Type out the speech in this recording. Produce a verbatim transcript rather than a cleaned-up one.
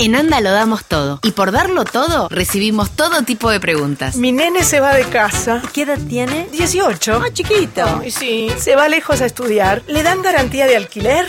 En ANDA lo damos todo. Y por darlo todo, recibimos todo tipo de preguntas. Mi nene se va de casa. ¿Qué edad tiene? dieciocho. Ah, chiquito. Ay, sí, se va lejos a estudiar. ¿Le dan garantía de alquiler?